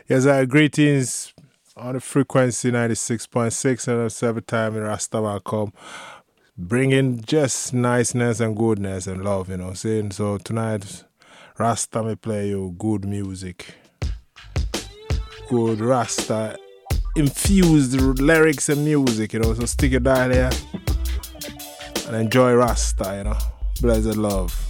Yes, greetings on the frequency 96.6 and every time in Rasta will come, bringing just niceness and goodness and love, saying. So tonight, Rasta may play you good music, good Rasta infused lyrics and music, so stick your dial here and enjoy Rasta, blessed love.